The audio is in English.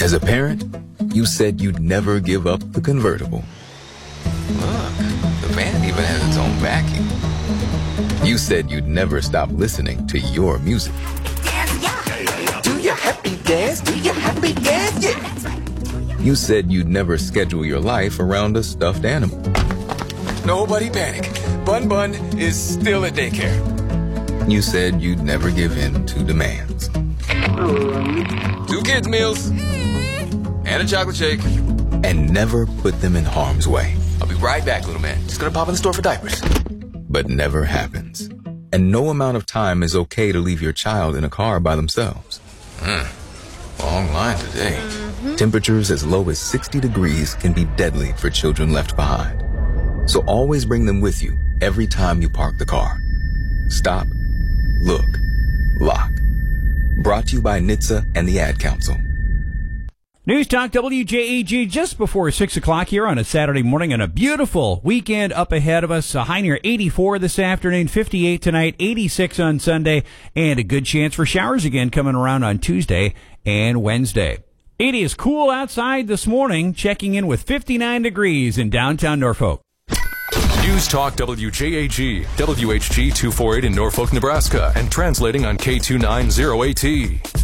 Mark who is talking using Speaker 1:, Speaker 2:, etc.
Speaker 1: As a parent, you said you'd never give up the convertible.
Speaker 2: Look, the van even has its own vacuum.
Speaker 1: You said you'd never stop listening to your music.
Speaker 2: Do you happy dance? Do you happy dance? Yeah.
Speaker 1: You said you'd never schedule your life around a stuffed animal.
Speaker 2: Nobody panic. Bun Bun is still at daycare.
Speaker 1: You said you'd never give in to demands.
Speaker 2: 2 kids' meals. And a chocolate shake.
Speaker 1: And never put them in harm's way.
Speaker 2: I'll be right back, little man. Just gonna pop in the store for diapers.
Speaker 1: But never happens. And no amount of time is okay to leave your child in a car by themselves.
Speaker 2: Long line today.
Speaker 1: Temperatures as low as 60 degrees can be deadly for children left behind. So always bring them with you every time you park the car. Stop, look, lock. Brought to you by NHTSA and the Ad Council.
Speaker 3: News Talk WJEG just before 6 o'clock here on a Saturday morning, and a beautiful weekend up ahead of us. A high near 84 this afternoon, 58 tonight, 86 on Sunday, and a good chance for showers again coming around on Tuesday and Wednesday. It is cool outside this morning, checking in with 59 degrees in downtown Norfolk.
Speaker 4: News Talk WJAG, WHG 248 in Norfolk, Nebraska, and translating on K290AT.